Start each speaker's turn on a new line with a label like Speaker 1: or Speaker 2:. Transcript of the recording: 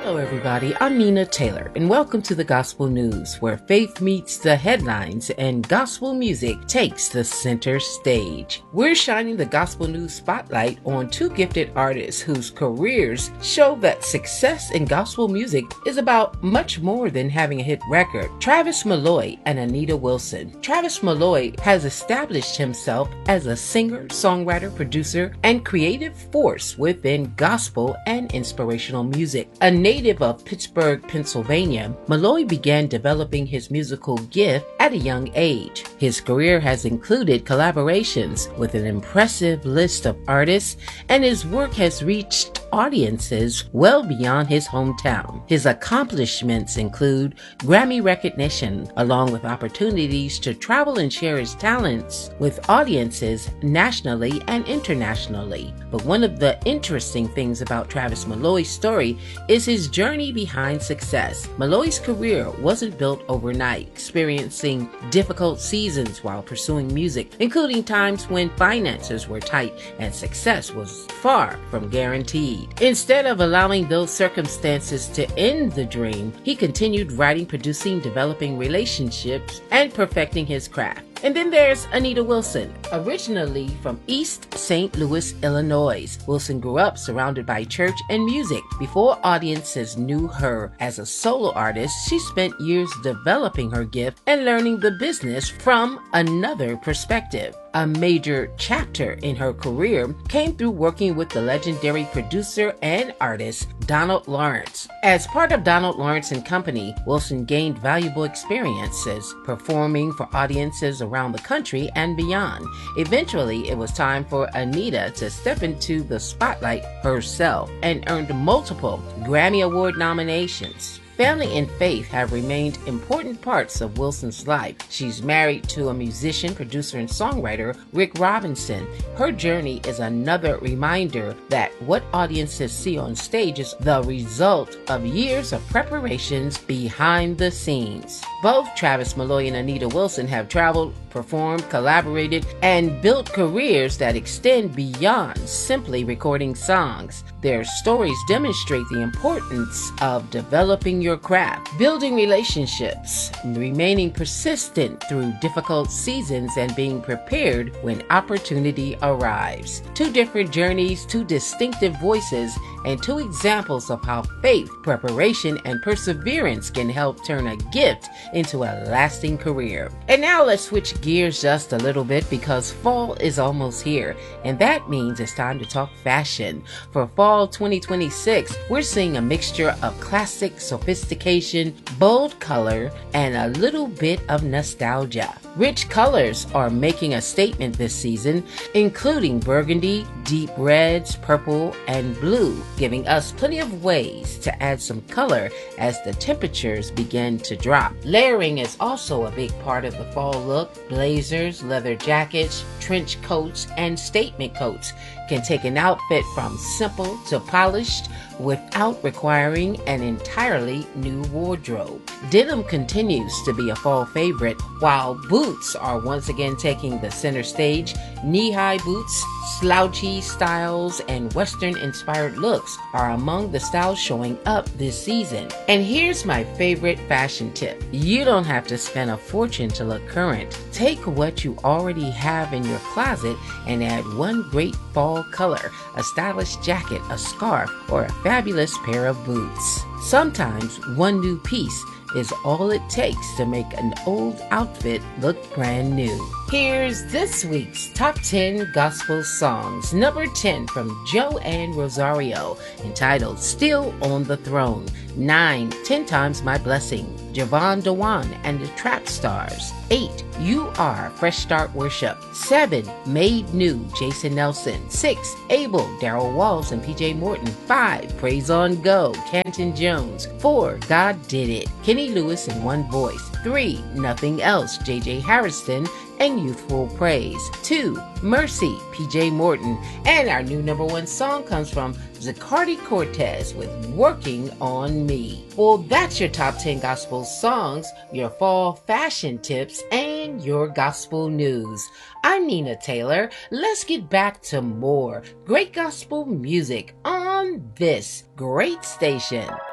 Speaker 1: Hello everybody, I'm Nina Taylor and welcome to the Gospel News, where faith meets the headlines and gospel music takes the center stage. We're shining the Gospel News spotlight on two gifted artists whose careers show that success in gospel music is about much more than having a hit record. Travis Malloy and Anita Wilson. Travis Malloy has established himself as a singer, songwriter, producer, and creative force within gospel and inspirational music. A native of Pittsburgh, Pennsylvania, Malloy began developing his musical gift at a young age. His career has included collaborations with an impressive list of artists, and his work has reached audiences well beyond his hometown. His accomplishments include Grammy recognition, along with opportunities to travel and share his talents with audiences nationally and internationally. But one of the interesting things about Travis Malloy's story is his journey behind success. Malloy's career wasn't built overnight, experiencing difficult seasons while pursuing music, including times when finances were tight and success was far from guaranteed. Instead of allowing those circumstances to end the dream, he continued writing, producing, developing relationships, and perfecting his craft. And then there's Anita Wilson. Originally from East St. Louis, Illinois, Wilson grew up surrounded by church and music. Before audiences knew her as a solo artist, she spent years developing her gift and learning the business from another perspective. A major chapter in her career came through working with the legendary producer and artist Donald Lawrence. As part of Donald Lawrence and Company, Wilson gained valuable experiences performing for audiences around the country and beyond. Eventually, it was time for Anita to step into the spotlight herself and earned multiple Grammy Award nominations. Family and faith have remained important parts of Wilson's life. She's married to a musician, producer, and songwriter, Rick Robinson. Her journey is another reminder that what audiences see on stage is the result of years of preparations behind the scenes. Both Travis Malloy and Anita Wilson have traveled, performed, collaborated, and built careers that extend beyond simply recording songs. Their stories demonstrate the importance of developing your craft, building relationships, remaining persistent through difficult seasons, and being prepared when opportunity arrives. Two different journeys, two distinctive voices, and two examples of how faith, preparation, and perseverance can help turn a gift into a lasting career. And now let's switch gears just a little bit, because fall is almost here, and that means it's time to talk fashion. For fall 2026, we're seeing a mixture of classic sophistication, bold color, and a little bit of nostalgia. Rich colors are making a statement this season, including burgundy, deep reds, purple, and blue, giving us plenty of ways to add some color as the temperatures begin to drop. Layering is also a big part of the fall look. Blazers, leather jackets, trench coats, and statement coats can take an outfit from simple to polished without requiring an entirely new wardrobe. Denim continues to be a fall favorite, while boots are once again taking the center stage. Knee-high boots, slouchy styles, and Western-inspired looks are among the styles showing up this season. And here's my favorite fashion tip. You don't have to spend a fortune to look current. Take what you already have in your closet and add one great fall color, a stylish jacket, a scarf, or a fabulous pair of boots. Sometimes one new piece is all it takes to make an old outfit look brand new. Here's this week's Top 10 Gospel Songs. Number 10 from Joanne Rosario, entitled Still on the Throne. 9, 10 Times My Blessing, Javon Dewan and the Trap Stars. 8, You Are, Fresh Start Worship. 7, Made New, Jason Nelson. 6, Abel, Darryl Walls and PJ Morton. 5, Praise on Go, Canton Jones. 4, God Did It, Kenny Lewis in One Voice. 3, Nothing Else, JJ Harrison and Youthful Praise. 2, Mercy, PJ Morton. And our new number 1 song comes from Zacardi Cortez with Working on Me. Well, that's your top 10 gospel songs, your fall fashion tips, and your gospel news. I'm Nina Taylor. Let's get back to more great gospel music on this great station.